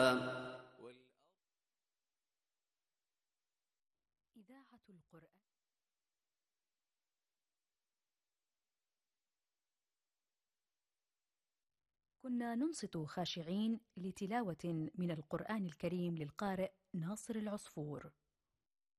إذاعة القرآن. كنا ننصت خاشعين لتلاوة من القرآن الكريم للقارئ ناصر العصفور.